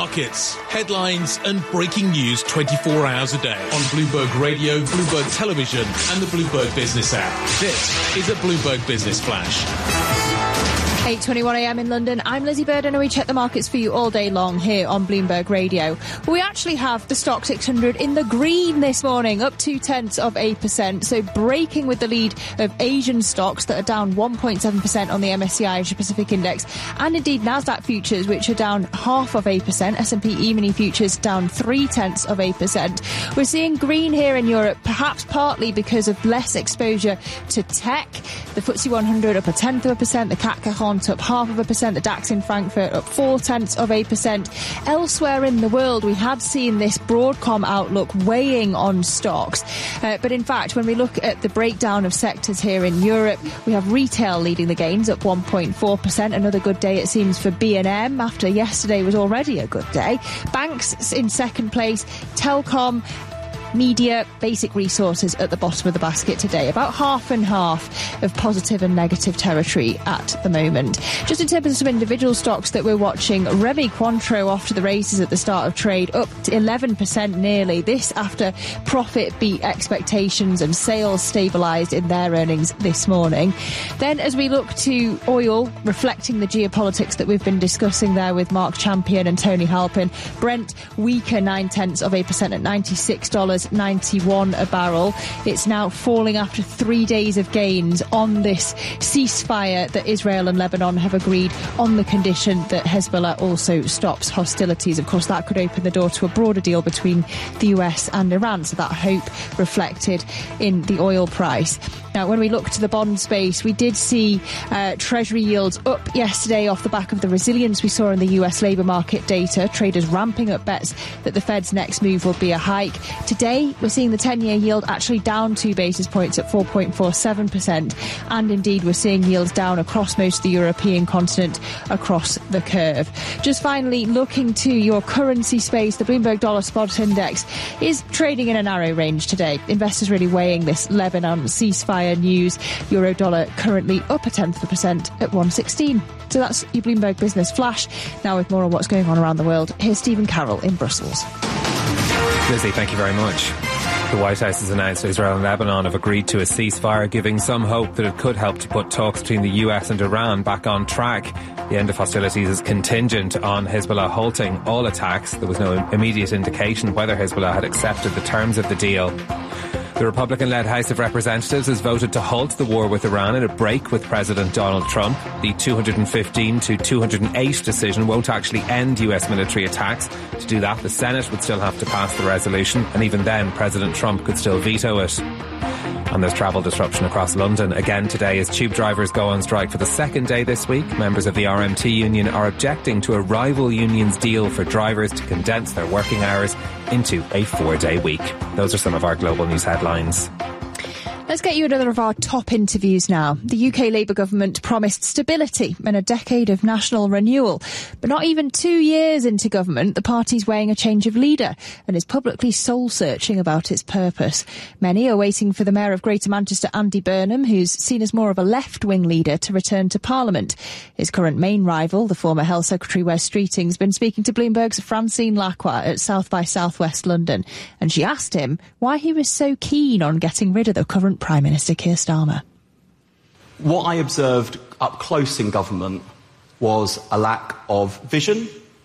markets, headlines and breaking news 24 hours a day on Bloomberg Radio, Bloomberg Television and the Bloomberg Business app. This is a Bloomberg Business Flash. 8:21 a.m. in London. I'm Lizzie Burden and we check the markets for you all day long here on Bloomberg Radio. We actually have the Stock 600 in the green this morning, up 0.2%, so breaking with the lead of Asian stocks that are down 1.7% on the MSCI Asia Pacific Index, and indeed Nasdaq futures, which are down 0.5%. S&P E-mini futures down 0.3%. We're seeing green here in Europe, perhaps partly because of less exposure to tech. The FTSE 100 up 0.1%, the CAC Cajon up 0.5%, the DAX in Frankfurt up 0.4%. Elsewhere in the world, we had seen this Broadcom outlook weighing on stocks. But in fact, when we look at the breakdown of sectors here in Europe, we have retail leading the gains up 1.4%. Another good day, it seems, for B&M after yesterday was already a good day. Banks in second place, telecom, media, basic resources at the bottom of the basket today. About half and half of positive and negative territory at the moment. Just in terms of some individual stocks that we're watching, Remy Cointreau off to the races at the start of trade, up to 11% nearly. This after profit beat expectations and sales stabilised in their earnings this morning. Then as we look to oil, reflecting the geopolitics that we've been discussing there with Mark Champion and Tony Halpin, Brent weaker 0.9% at $96.91 a barrel. It's now falling after 3 days of gains on this ceasefire that Israel and Lebanon have agreed on the condition that Hezbollah also stops hostilities. Of course, that could open the door to a broader deal between the US and Iran, so that hope reflected in the oil price. Now, when we look to the bond space, we did see Treasury yields up yesterday off the back of the resilience we saw in the US labour market data. Traders ramping up bets that the Fed's next move will be a hike. Today, we're seeing the 10-year yield actually down 2 basis points at 4.47%. And indeed, we're seeing yields down across most of the European continent across the curve. Just finally, looking to your currency space, the Bloomberg Dollar Spot Index is trading in a narrow range today. Investors really weighing this Lebanon ceasefire news. Euro dollar currently up 0.1% at 116. So that's your Bloomberg Business Flash. Now with more on what's going on around the world, here's Stephen Carroll in Brussels. Lizzie, thank you very much. The White House has announced Israel and Lebanon have agreed to a ceasefire, giving some hope that it could help to put talks between the US and Iran back on track. The end of hostilities is contingent on Hezbollah halting all attacks. There was no immediate indication whether Hezbollah had accepted the terms of the deal. The Republican-led House of Representatives has voted to halt the war with Iran in a break with President Donald Trump. The 215 to 208 decision won't actually end US military attacks. To do that, the Senate would still have to pass the resolution, and even then, President Trump could still veto it. And there's travel disruption across London again today as tube drivers go on strike for the second day this week. Members of the RMT union are objecting to a rival union's deal for drivers to condense their working hours into a 4-day week. Those are some of our global news headlines. Let's get you another of our top interviews now. The UK Labour government promised stability and a decade of national renewal. But not even 2 years into government, the party's weighing a change of leader and is publicly soul-searching about its purpose. Many are waiting for the Mayor of Greater Manchester, Andy Burnham, who's seen as more of a left-wing leader, to return to Parliament. His current main rival, the former Health Secretary Wes Streeting, has been speaking to Bloomberg's Francine Lacqua at South by Southwest London. And she asked him why he was so keen on getting rid of the current Prime Minister Keir Starmer. What I observed up close in government was a lack of vision,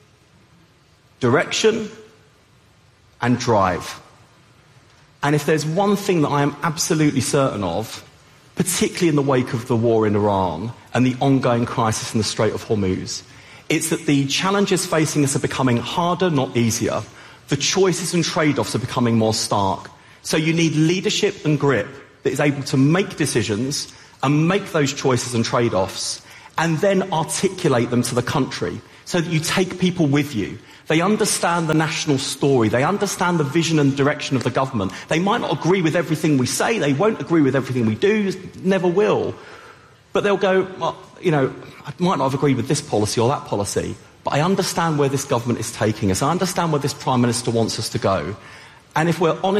direction and drive. And if there's one thing that I am absolutely certain of, particularly in the wake of the war in Iran and the ongoing crisis in the Strait of Hormuz, it's that the challenges facing us are becoming harder, not easier. The choices and trade-offs are becoming more stark. So you need leadership and grip that is able to make decisions and make those choices and trade-offs and then articulate them to the country so that you take people with you. They understand the national story. They understand the vision and direction of the government. They might not agree with everything we say. They won't agree with everything we do. Never will. But they'll go, well, you know, I might not have agreed with this policy or that policy, but I understand where this government is taking us. I understand where this Prime Minister wants us to go. And if we're honest